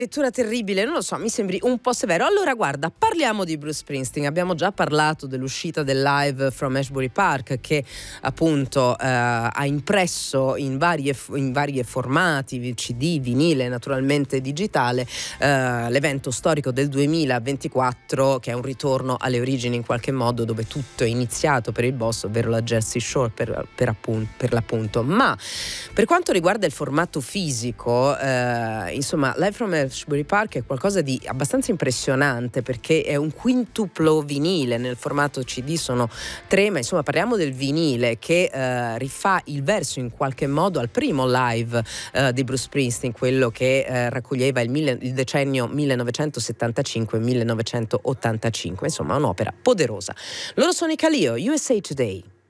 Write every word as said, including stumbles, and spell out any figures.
Lettura terribile, non lo so, mi sembri un po' severo. Allora guarda, parliamo di Bruce Springsteen. Abbiamo già parlato dell'uscita del live from Ashbury Park che appunto eh, ha impresso in varie, in varie formati, C D, vinile, naturalmente digitale, eh, l'evento storico del duemilaventiquattro, che è un ritorno alle origini in qualche modo, dove tutto è iniziato per il boss, ovvero la Jersey Shore per, per, appunto, per l'appunto. Ma per quanto riguarda il formato fisico, eh, insomma, live from Ashbury Park è qualcosa di abbastanza impressionante, perché è un quintuplo vinile. Nel formato C D sono tre, ma insomma parliamo del vinile che eh, rifà il verso in qualche modo al primo live eh, di Bruce Springsteen, quello che eh, raccoglieva il, mille, il decennio millenovecentosettantacinque millenovecentottantacinque. Insomma, un'opera poderosa. Loro sono i Kaleo, U S A Today.